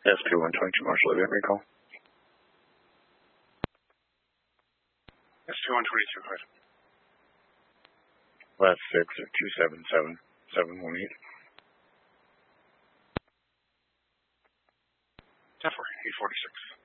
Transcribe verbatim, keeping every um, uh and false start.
S P one twenty-two Marshall event recall. S P one twenty-two, go ahead. Last six of two seven seven, seven one eight. ten four, eight forty-six.